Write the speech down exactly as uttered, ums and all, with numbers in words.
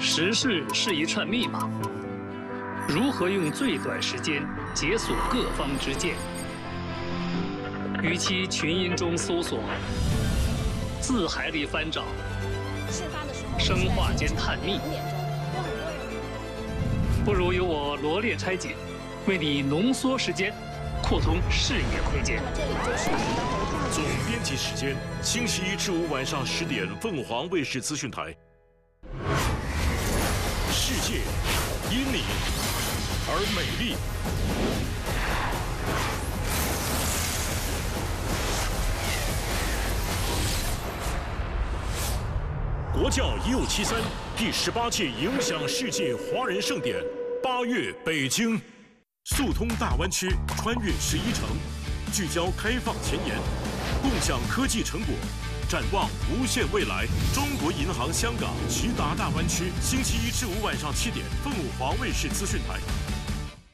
时事是一串密码，如何用最短时间解锁各方之见？与其群音中搜索，字海里翻找，生化间探秘，不如由我罗列拆解，为你浓缩时间，扩通视野空间。 总编辑时间：星期一至五晚上十点，凤凰卫视资讯台。世界因你而美丽。国教一五七三第十八届影响世界华人盛典，八月北京，速通大湾区，穿越十一城，聚焦开放前沿，共享科技成果，展望无限未来。中国银行香港直达大湾区，星期一至五晚上七点，凤凰卫视资讯台。